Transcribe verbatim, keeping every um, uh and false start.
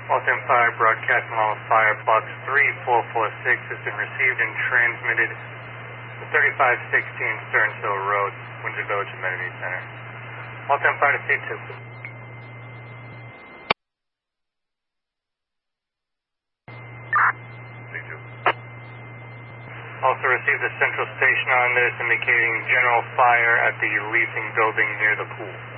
Waltham Fire broadcasting along with Fire Box three four four six has been received and transmitted to thirty-five sixteen Stearns Hill Road, Windsor Village Amenity Center. Waltham Fire to C two. Also received a central station on this indicating general fire at the leasing building near the pool.